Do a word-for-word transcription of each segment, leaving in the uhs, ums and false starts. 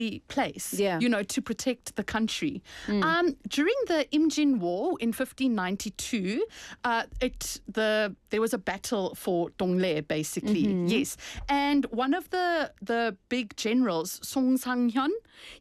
place, Yeah. you know, to protect the country. Mm. Um, during the Imjin War in fifteen ninety-two, uh, it the there was a battle for Dongle, basically. Mm-hmm. Yes, and one of the the big generals, Song Sang-hyun,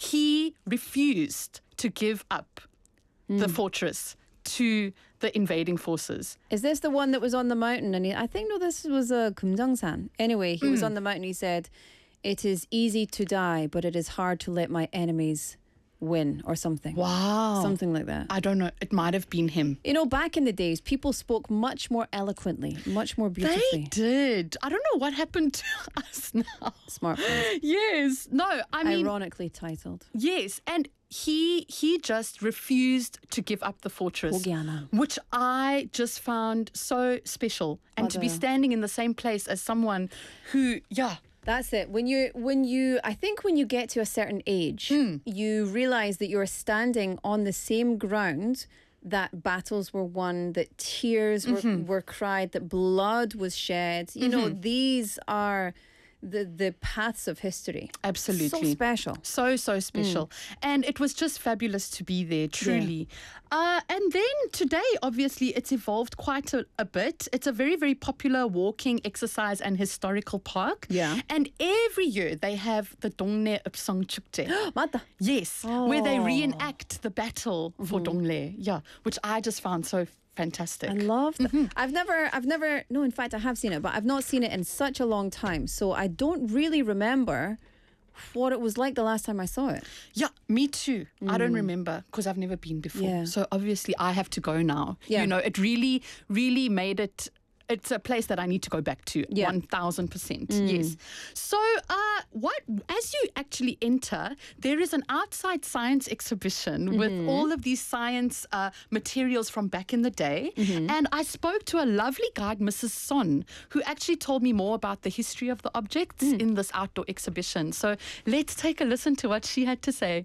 he refused to give up the Mm. fortress to the invading forces. Is this the one that was on the mountain? And he, I think no, this was a uh, Kumjangsan. Anyway, he was on the mountain. He said, "It is easy to die, but it is hard to let my enemies win," or something. Wow. Something like that. I don't know. It might have been him. You know, back in the days, people spoke much more eloquently, much more beautifully. They did. I don't know what happened to us now. Smartphones. Yes. No, I mean, Ironically titled. yes. And he he just refused to give up the fortress, 포기하나. which I just found so special. And to be 맞아요. standing in the same place as someone who, yeah, That's it. When you, when you, I think when you get to a certain age, you realize that you're standing on the same ground that battles were won, that tears were, were cried, that blood was shed. You know, these are the the paths of history. absolutely. So special. So, so special. And it was just fabulous to be there, truly. Uh, and then today, obviously, it's evolved quite a, a bit. It's a very, very popular walking, exercise, and historical park. Yeah. And every year they have the Dongle Upsong Chukje. 맞다. Yes, where they Oh. reenact the battle for Dongle. Yeah, which I just found so fantastic. I love that. I've never, I've never, no, in fact, I have seen it, but I've not seen it in such a long time. So I don't really remember what it was like the last time I saw it. Yeah, me too. I don't remember because I've never been before. Yeah. So obviously I have to go now. Yeah. You know, it really, really made it. It's a place that I need to go back to. Yeah. one thousand percent. Yes. So, uh, what as you actually enter, there is an outside science exhibition with all of these science uh, materials from back in the day. And I spoke to a lovely guide, Missus Son, who actually told me more about the history of the objects in this outdoor exhibition. So, let's take a listen to what she had to say.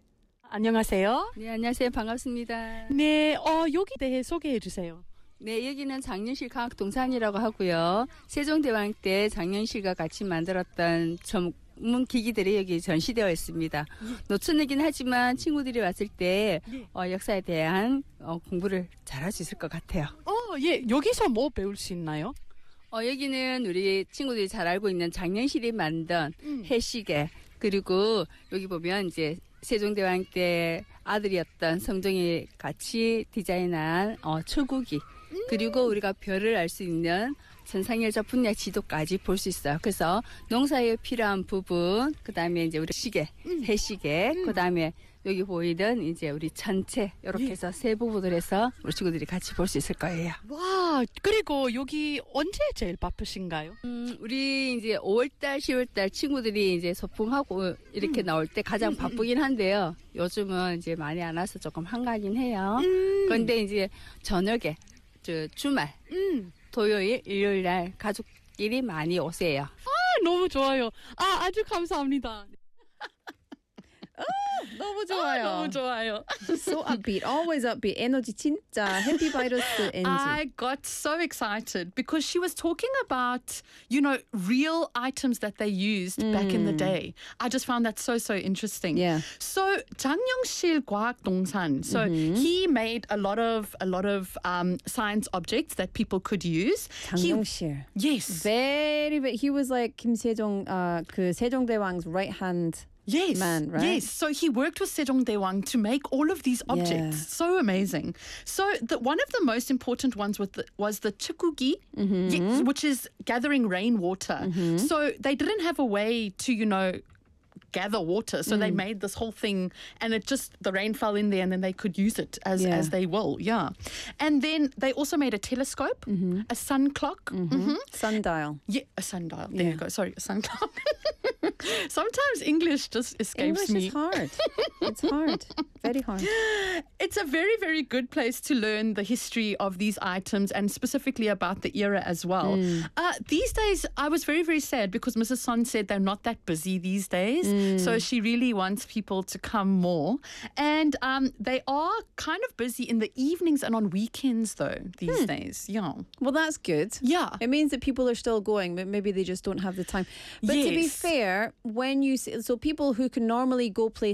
안녕하세요. 네, 안녕하세요. 반갑습니다. 네, 어, 여기 대해 소개해 주세요. 네, 여기는 장년실 과학동산이라고 하고요. 세종대왕 때 장년실과 같이 만들었던 전문 기기들이 여기 전시되어 있습니다. 노천이긴 하지만 친구들이 왔을 때 어, 역사에 대한 어, 공부를 잘할 수 있을 것 같아요. 어, 예, 여기서 뭐 배울 수 있나요? 어, 여기는 우리 친구들이 잘 알고 있는 장년실이 만든 해시계, 그리고 여기 보면 이제 세종대왕 때 아들이었던 성종이 같이 디자인한 어, 초국이, 그리고 우리가 별을 알 수 있는 천상열차 분야 지도까지 볼 수 있어요. 그래서 농사에 필요한 부분, 그 다음에 이제 우리 시계, 해시계, 그 다음에 여기 보이던 이제 우리 천체, 이렇게 해서 세 부분을 해서 우리 친구들이 같이 볼 수 있을 거예요. 와, 그리고 여기 언제 제일 바쁘신가요? 음, 우리 이제 오월달, 시월달 친구들이 이제 소풍하고 이렇게 나올 때 가장 바쁘긴 한데요. 요즘은 이제 많이 안 와서 조금 한가하긴 해요. 그런데 이제 저녁에, 저 주말, 토요일, 일요일 날 가족끼리 많이 오세요. 아, 너무 좋아요. 아, 아주 감사합니다. 너무 좋아요. 너무 좋아요. So upbeat, always upbeat. 에너지 진짜 해피 바이러스 엔지. I got so excited because she was talking about, you know, real items that they used back in the day. I just found that so, so interesting. Yeah. So 장영실 과학동산. So he made a lot of a lot of um, science objects that people could use. He- 장영실. yes. Very, very, he was like Kim Sejong, uh, 그 세종대왕's right hand. Yes, man, right? yes. So he worked with Sejong Daewang to make all of these objects. Yeah. So amazing. So the, one of the most important ones was the, was the chikugi, yes, which is gathering rainwater. So they didn't have a way to, you know, gather water. So they made this whole thing, and it just, the rain fell in there, and then they could use it as, Yeah. as they will. Yeah. And then they also made a telescope, a sun clock. Mhm. Sundial. Yeah, a sundial. There Yeah. you go. Sorry, a sun clock. Sometimes English just escapes English me. is hard. It's hard. Very hard. It's a very, very good place to learn the history of these items and specifically about the era as well. Mm. Uh, these days, I was very, very sad because Missus Son said they're not that busy these days. Mm. So she really wants people to come more. And um, they are kind of busy in the evenings and on weekends, though, these Hmm. days. Yeah. Well, that's good. Yeah. It means that people are still going, but maybe they just don't have the time. But to be Yes. fair, when you see, so people who can normally go places